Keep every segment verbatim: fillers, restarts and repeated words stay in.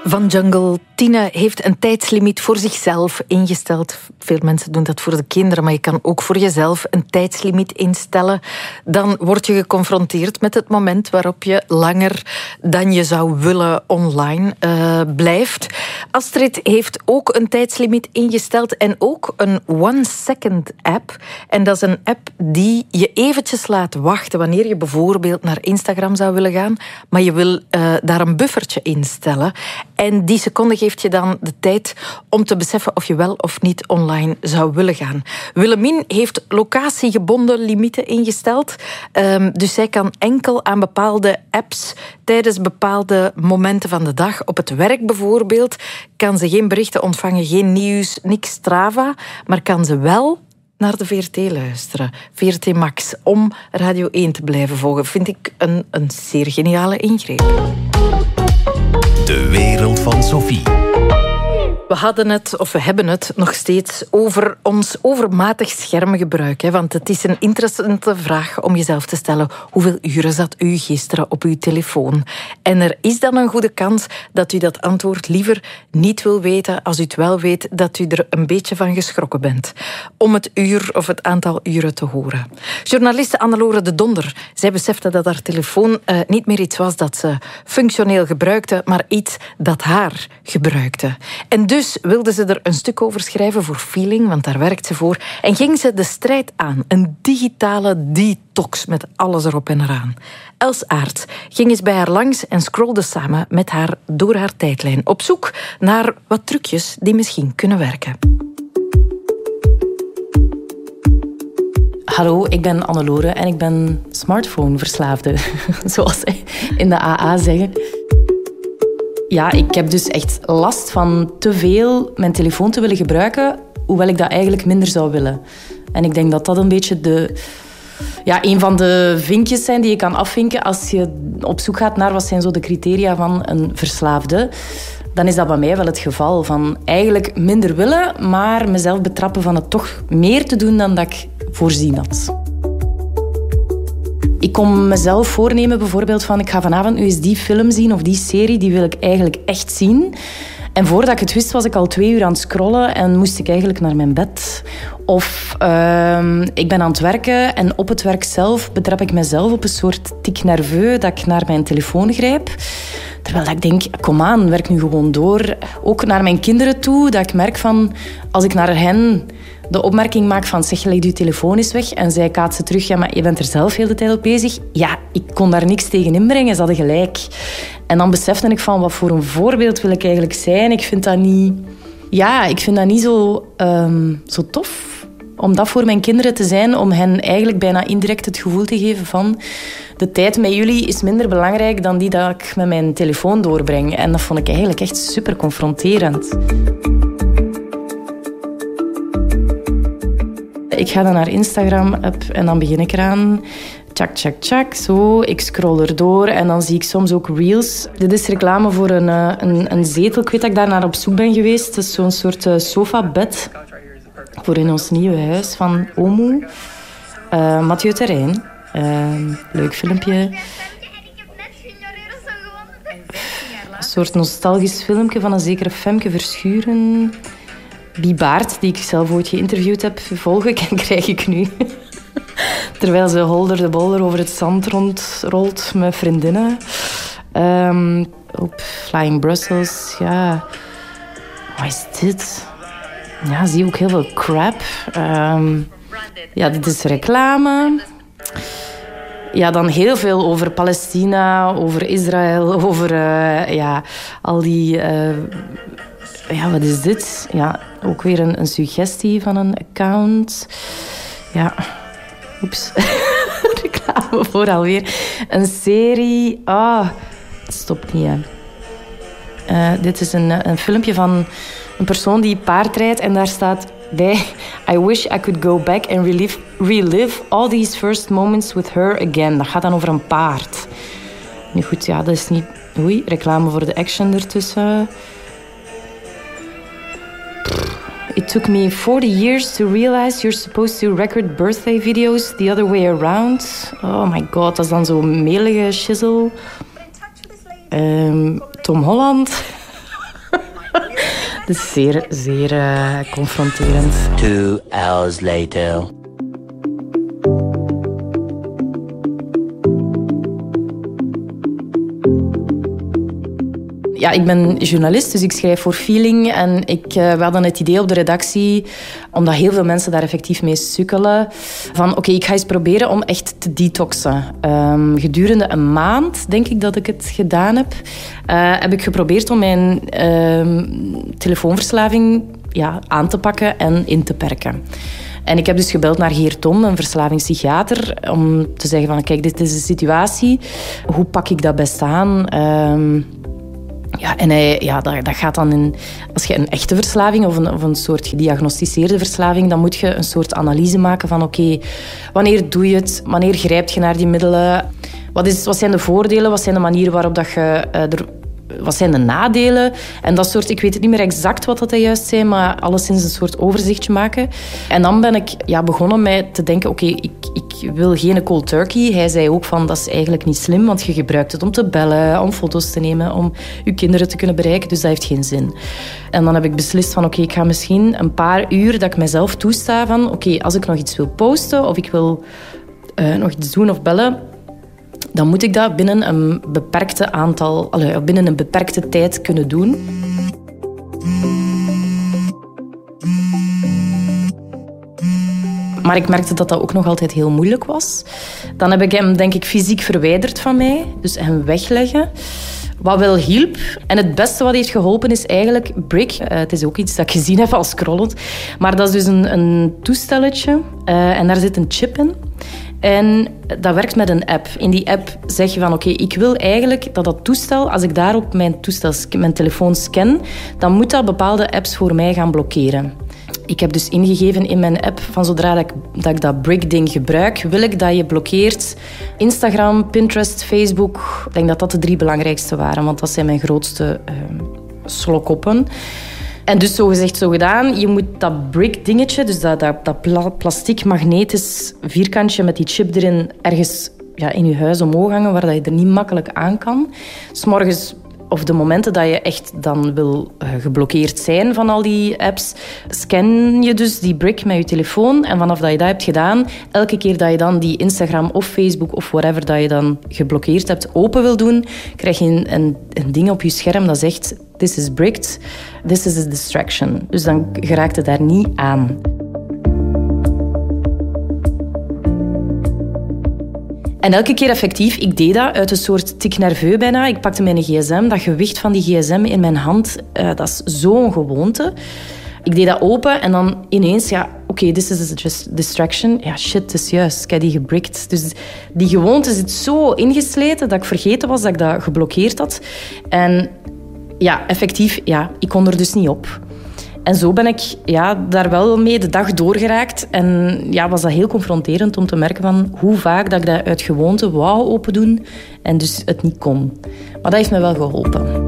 van Jungle. Tine heeft een tijdslimiet voor zichzelf ingesteld. Veel mensen doen dat voor de kinderen, maar je kan ook voor jezelf een tijdslimiet instellen. Dan word je geconfronteerd met het moment waarop je langer dan je zou willen online uh, blijft. Astrid heeft ook een tijdslimiet ingesteld en ook een one-second app. En dat is een app die je eventjes laat wachten wanneer je bijvoorbeeld naar Instagram zou willen gaan, maar je wil uh, daar een buffertje instellen. En die seconde geeft je dan de tijd om te beseffen of je wel of niet online zou willen gaan. Willemien heeft locatiegebonden limieten ingesteld. Um, dus zij kan enkel aan bepaalde apps tijdens bepaalde momenten van de dag, op het werk bijvoorbeeld, kan ze geen berichten ontvangen, geen nieuws, niks Strava, maar kan ze wel naar de V R T luisteren. V R T Max, om Radio één te blijven volgen. Vind ik een, een zeer geniale ingreep. De wereld van Sophie. We hadden het, of we hebben het nog steeds over ons overmatig schermgebruik. Hè? Want het is een interessante vraag om jezelf te stellen. Hoeveel uren zat u gisteren op uw telefoon? En er is dan een goede kans dat u dat antwoord liever niet wil weten, als u het wel weet, dat u er een beetje van geschrokken bent. Om het uur of het aantal uren te horen. Journaliste Annelore de Donder, zij besefte dat haar telefoon uh, niet meer iets was dat ze functioneel gebruikte, maar iets dat haar gebruikte. En dus Dus wilde ze er een stuk over schrijven voor Feeling, want daar werkt ze voor. En ging ze de strijd aan. Een digitale detox met alles erop en eraan. Els Aert ging eens bij haar langs en scrollde samen met haar door haar tijdlijn. Op zoek naar wat trucjes die misschien kunnen werken. Hallo, ik ben Annelore en ik ben smartphoneverslaafde. Zoals ze in de A A zeggen. Ja, ik heb dus echt last van te veel mijn telefoon te willen gebruiken, hoewel ik dat eigenlijk minder zou willen. En ik denk dat dat een beetje de, ja, een van de vinkjes zijn die je kan afvinken als je op zoek gaat naar wat zijn zo de criteria van een verslaafde. Dan is dat bij mij wel het geval. Van eigenlijk minder willen, maar mezelf betrappen van het toch meer te doen dan dat ik voorzien had. Ik kon mezelf voornemen bijvoorbeeld van ik ga vanavond nu eens die film zien of die serie, die wil ik eigenlijk echt zien. En voordat ik het wist was ik al twee uur aan het scrollen en moest ik eigenlijk naar mijn bed. Of uh, ik ben aan het werken en op het werk zelf betrap ik mezelf op een soort tic nerveux dat ik naar mijn telefoon grijp. Terwijl ik denk, kom aan, werk nu gewoon door. Ook naar mijn kinderen toe, dat ik merk van als ik naar hen de opmerking maak van zeg, leg je telefoon eens weg. En zij kaatsen terug, ja, maar je bent er zelf heel de tijd op bezig. Ja, ik kon daar niks tegen inbrengen, ze hadden gelijk. En dan besefte ik van, wat voor een voorbeeld wil ik eigenlijk zijn? Ik vind dat niet... Ja, ik vind dat niet zo, um, zo tof om dat voor mijn kinderen te zijn, om hen eigenlijk bijna indirect het gevoel te geven van de tijd met jullie is minder belangrijk dan die dat ik met mijn telefoon doorbreng. En dat vond ik eigenlijk echt super confronterend. Ik ga dan naar Instagram up, en dan begin ik eraan. Tjak, tjak, tjak, zo. Ik scroll erdoor en dan zie ik soms ook reels. Dit is reclame voor een, een, een zetel. Ik weet dat ik daar naar op zoek ben geweest. Het is zo'n soort sofabed voor in ons nieuwe huis van Omu. Uh, Mathieu Terrein. Uh, leuk filmpje. Een soort nostalgisch filmpje van een zekere Femke Verschuren. Bie Baert, die ik zelf ooit geïnterviewd heb, volg ik en krijg ik nu. Terwijl ze holder de bolder over het zand rondrolt met vriendinnen. Um, op Flying Brussels, ja. Wat is dit? Ja, zie je ook heel veel crap. Um, ja, dit is reclame. Ja, dan heel veel over Palestina, over Israël, over uh, ja, al die... Uh, ja, wat is dit? Ja, ook weer een, een suggestie van een account. Ja, oeps. Reclame voor alweer. Een serie. Ah, oh, het stopt niet, hè. Uh, dit is een, een filmpje van een persoon die paardrijdt en daar staat bij I wish I could go back and relive, relive all these first moments with her again. Dat gaat dan over een paard. Nu goed, ja, dat is niet... Oei, reclame voor de action ertussen. It took me forty years to realize you're supposed to record birthday videos the other way around. Oh my god, dat is dan zo'n melige shizzle. Um, Tom Holland. Dus zeer, zeer uh, confronterend. Two hours later. Ja, ik ben journalist, dus ik schrijf voor Feeling. En ik, uh, we hadden het idee op de redactie, omdat heel veel mensen daar effectief mee sukkelen, van oké, okay, ik ga eens proberen om echt te detoxen. Um, gedurende een maand, denk ik dat ik het gedaan heb, uh, heb ik geprobeerd om mijn uh, telefoonverslaving ja, aan te pakken en in te perken. En ik heb dus gebeld naar Geert Tom, een verslavingspsychiater, om te zeggen van kijk, dit is de situatie. Hoe pak ik dat best aan? Um, Ja, en hij, ja, dat, dat gaat dan in... Als je een echte verslaving of een, of een soort gediagnosticeerde verslaving, dan moet je een soort analyse maken van oké, okay, wanneer doe je het? Wanneer grijp je naar die middelen? Wat, is, wat zijn de voordelen? Wat zijn de manieren waarop dat je... Uh, er, wat zijn de nadelen? En dat soort... Ik weet het niet meer exact wat dat juist zijn, maar alleszins een soort overzichtje maken. En dan ben ik ja, begonnen met te denken, oké, okay, ik, ik wil geen cold turkey. Hij zei ook van, dat is eigenlijk niet slim, want je gebruikt het om te bellen, om foto's te nemen, om je kinderen te kunnen bereiken, dus dat heeft geen zin. En dan heb ik beslist van, oké, okay, ik ga misschien een paar uur dat ik mezelf toesta van, oké, okay, als ik nog iets wil posten of ik wil uh, nog iets doen of bellen, dan moet ik dat binnen een beperkte aantal, allee, binnen een beperkte tijd kunnen doen. Maar ik merkte dat dat ook nog altijd heel moeilijk was. Dan heb ik hem, denk ik, fysiek verwijderd van mij. Dus hem wegleggen. Wat wel hielp, en het beste wat heeft geholpen, is eigenlijk Brick. Uh, het is ook iets dat ik gezien heb als scrollend. Maar dat is dus een, een toestelletje. Uh, en daar zit een chip in. En dat werkt met een app. In die app zeg je van oké, okay, ik wil eigenlijk dat dat toestel, als ik daarop mijn toestel, mijn telefoon scan, dan moet dat bepaalde apps voor mij gaan blokkeren. Ik heb dus ingegeven in mijn app van zodra dat ik dat, ik dat Brick-ding gebruik, wil ik dat je blokkeert Instagram, Pinterest, Facebook. Ik denk dat dat de drie belangrijkste waren, want dat zijn mijn grootste uh, slokkoppen. En dus zo gezegd, zo gedaan. Je moet dat brick-dingetje, dus dat, dat, dat pla- plastic magnetisch vierkantje met die chip erin, ergens ja, in je huis omhoog hangen, waar dat je er niet makkelijk aan kan. 'S Morgens, of de momenten dat je echt dan wil uh, geblokkeerd zijn van al die apps, scan je dus die brick met je telefoon. En vanaf dat je dat hebt gedaan, elke keer dat je dan die Instagram of Facebook of whatever dat je dan geblokkeerd hebt open wil doen, krijg je een, een, een ding op je scherm dat zegt this is bricked, this is a distraction. Dus dan geraakt het daar niet aan. En elke keer effectief, ik deed dat uit een soort tic nerveux bijna. Ik pakte mijn gsm, dat gewicht van die gsm in mijn hand, uh, dat is zo'n gewoonte. Ik deed dat open en dan ineens, ja, oké, okay, this is just distraction. Ja, shit, het is juist, ik heb die gebrikt. Dus die gewoonte zit zo ingesleten dat ik vergeten was dat ik dat geblokkeerd had. En ja, effectief, ja, ik kon er dus niet op. En zo ben ik ja, daar wel mee de dag doorgeraakt. En ja, was dat heel confronterend om te merken van hoe vaak dat ik dat uit gewoonte wou open doen en dus het niet kon. Maar dat heeft me wel geholpen.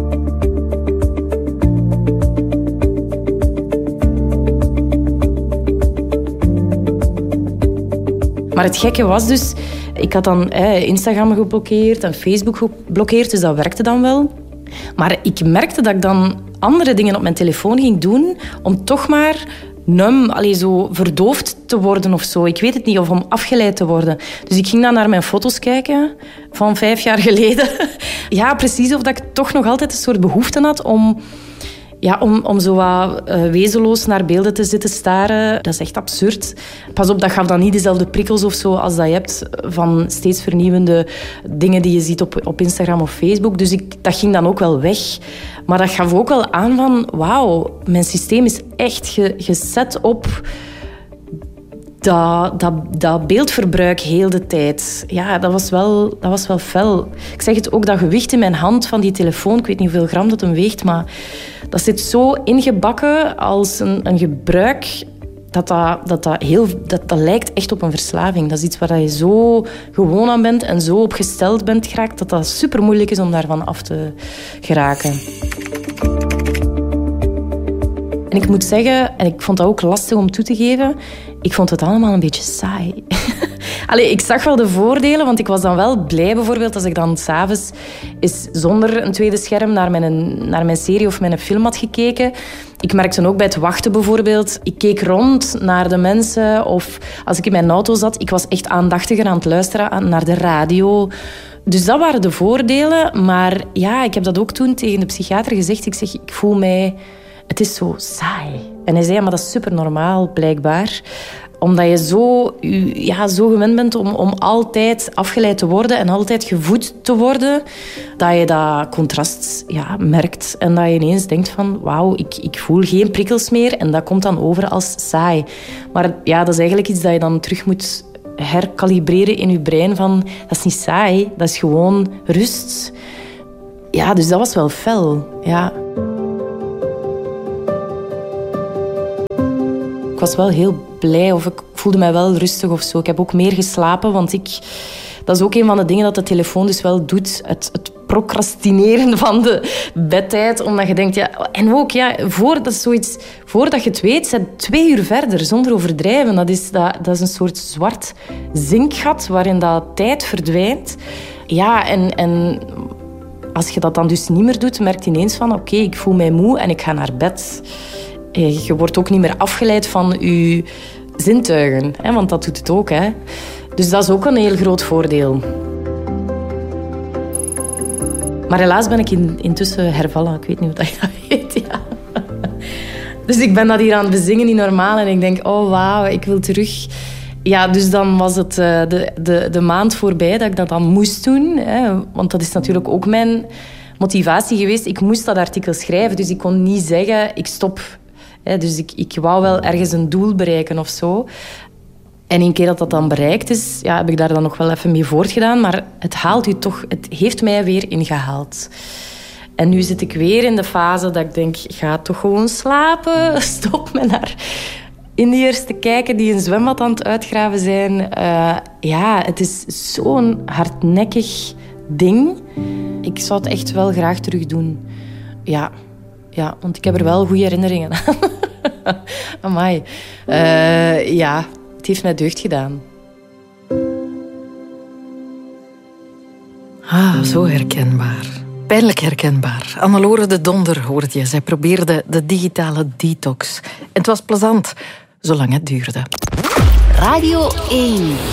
Maar het gekke was dus, ik had dan eh, Instagram geblokkeerd en Facebook geblokkeerd, dus dat werkte dan wel. Maar ik merkte dat ik dan andere dingen op mijn telefoon ging doen om toch maar num, allee, zo verdoofd te worden of zo. Ik weet het niet, of om afgeleid te worden. Dus ik ging dan naar mijn foto's kijken van vijf jaar geleden. Ja, precies of dat ik toch nog altijd een soort behoefte had om... Ja, om, om zo wat uh, wezenloos naar beelden te zitten staren, dat is echt absurd. Pas op, dat gaf dan niet dezelfde prikkels of zo als dat je hebt van steeds vernieuwende dingen die je ziet op, op Instagram of Facebook. Dus ik, dat ging dan ook wel weg. Maar dat gaf ook wel aan van, wauw, mijn systeem is echt ge, gezet op dat, dat, dat beeldverbruik heel de tijd. Ja, dat was, wel, dat was wel fel. Ik zeg het ook, dat gewicht in mijn hand van die telefoon, ik weet niet hoeveel gram dat hem weegt, maar dat zit zo ingebakken als een, een gebruik dat dat, dat, dat, heel, dat dat lijkt echt op een verslaving. Dat is iets waar je zo gewoon aan bent en zo op gesteld bent geraakt, dat dat super moeilijk is om daarvan af te geraken. En ik moet zeggen, en ik vond dat ook lastig om toe te geven, ik vond het allemaal een beetje saai. Allee, ik zag wel de voordelen, want ik was dan wel blij bijvoorbeeld als ik dan s'avonds eens zonder een tweede scherm naar mijn, naar mijn serie of mijn film had gekeken. Ik merkte ook bij het wachten bijvoorbeeld, ik keek rond naar de mensen of als ik in mijn auto zat, ik was echt aandachtiger aan het luisteren naar de radio. Dus dat waren de voordelen, maar ja, ik heb dat ook toen tegen de psychiater gezegd. Ik zeg, ik voel mij, het is zo saai. En hij zei, ja, maar dat is super normaal, blijkbaar. Omdat je zo, ja, zo gewend bent om, om altijd afgeleid te worden en altijd gevoed te worden, dat je dat contrast ja, merkt. En dat je ineens denkt van, wauw, ik, ik voel geen prikkels meer. En dat komt dan over als saai. Maar ja, dat is eigenlijk iets dat je dan terug moet herkalibreren in je brein van, dat is niet saai, dat is gewoon rust. Ja, dus dat was wel fel, ja. Ik was wel heel blij of ik voelde mij wel rustig of zo. Ik heb ook meer geslapen, want ik... Dat is ook een van de dingen dat de telefoon dus wel doet. Het, het procrastineren van de bedtijd. Omdat je denkt... Ja, en ook, ja, voor, dat is zoiets, voordat je het weet, zit twee uur verder, zonder overdrijven. Dat is, dat, dat is een soort zwart zinkgat waarin dat tijd verdwijnt. Ja, en... en als je dat dan dus niet meer doet, merk je ineens van... Oké, okay, ik voel mij moe en ik ga naar bed. Je wordt ook niet meer afgeleid van je zintuigen. Hè, want dat doet het ook. Hè. Dus dat is ook een heel groot voordeel. Maar helaas ben ik in, intussen hervallen. Ik weet niet of je dat weet. Ja. Dus ik ben dat hier aan het bezingen, niet normaal. En ik denk, oh wauw, ik wil terug. Ja, dus dan was het uh, de, de, de maand voorbij dat ik dat dan moest doen. Hè. Want dat is natuurlijk ook mijn motivatie geweest. Ik moest dat artikel schrijven, dus ik kon niet zeggen, ik stop. Hè. Dus ik, ik wou wel ergens een doel bereiken of zo. En een keer dat dat dan bereikt is, ja, heb ik daar dan nog wel even mee voortgedaan. Maar het haalt u toch, het heeft mij weer ingehaald. En nu zit ik weer in de fase dat ik denk, ga toch gewoon slapen. Stop me naar Indiërs te kijken die een zwembad aan het uitgraven zijn. Uh, ja, het is zo'n hardnekkig ding. Ik zou het echt wel graag terug doen. Ja, ja, want ik heb er wel goede herinneringen aan. Amai. Uh, ja, het heeft mij deugd gedaan. Ah, zo herkenbaar. Pijnlijk herkenbaar. Annelore de Donder hoorde je. Zij probeerde de digitale detox. En het was plezant, zolang het duurde. Radio één.